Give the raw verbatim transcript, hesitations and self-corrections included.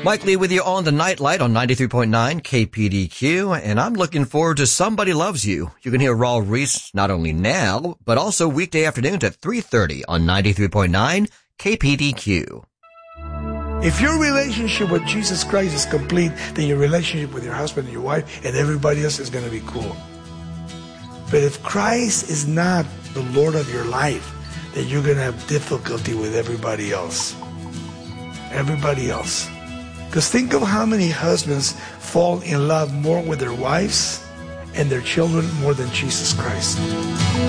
Mike Lee with you on the Nightlight on ninety-three point nine K P D Q, and I'm looking forward to Somebody Loves You. You can hear Raul Reese not only now, but also weekday afternoons at three thirty on ninety-three point nine K P D Q. If your relationship with Jesus Christ is complete, then your relationship with your husband and your wife and everybody else is going to be cool. But if Christ is not the Lord of your life, then you're going to have difficulty with everybody else. Everybody else. Because think of how many husbands fall in love more with their wives and their children more than Jesus Christ.